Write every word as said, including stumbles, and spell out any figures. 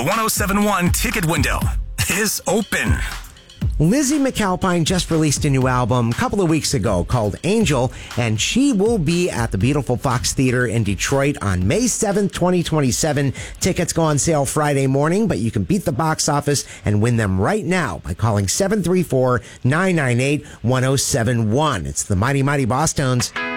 The one oh seven point one ticket window is open. Lizzie McAlpine just released a new album a couple of weeks ago called Angel, and she will be at the beautiful Fox Theater in Detroit on May seventh, twenty twenty-seven. Tickets go on sale Friday morning, but you can beat the box office and win them right now by calling seven three four, nine nine eight, one oh seven one. It's the Mighty Mighty Bosstones.